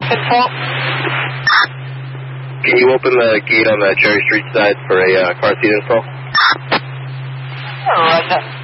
Control. Can you open the gate on the Cherry Street side for a car seat install? Roger.